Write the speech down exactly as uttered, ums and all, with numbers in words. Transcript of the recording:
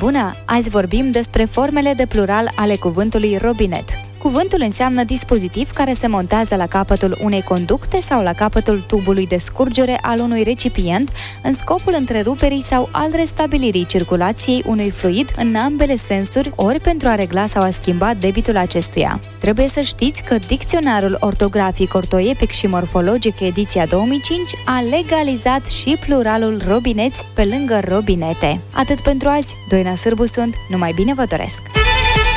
bună! Azi vorbim despre formele de plural ale cuvântului robinet. Cuvântul înseamnă dispozitiv care se montează la capătul unei conducte sau la capătul tubului de scurgere al unui recipient în scopul întreruperii sau al restabilirii circulației unui fluid în ambele sensuri, ori pentru a regla sau a schimba debitul acestuia. Trebuie să știți că Dicționarul Ortografic, Ortoepic și Morfologic, ediția două mii cinci, a legalizat și pluralul robineți pe lângă robinete. Atât pentru azi, Doina Sârbu sunt, numai bine vă doresc!